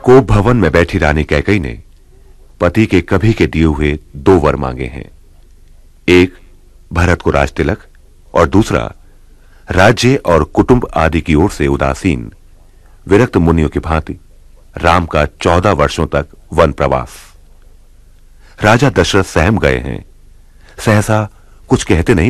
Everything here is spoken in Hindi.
कोप भवन में बैठी रानी कैकई ने पति के कभी के दिए हुए 2 वर मांगे हैं। एक भरत को राजतिलक और दूसरा राज्य और कुटुंब आदि की ओर से उदासीन विरक्त मुनियों की भांति राम का 14 वर्षों तक वन प्रवास। राजा दशरथ सहम गए हैं, सहसा कुछ कहते नहीं